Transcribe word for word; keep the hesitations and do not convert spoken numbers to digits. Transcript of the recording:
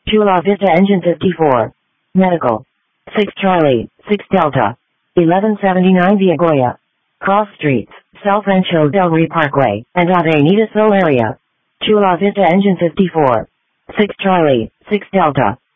Chula Vista Engine fifty-four. Medical. six Charlie, six Delta. eleven seventy-nine Via Goya. Cross Streets, South Rancho del Rey Parkway, and Avenida Sol area. Chula Vista Engine fifty-four. six Charlie, six Delta.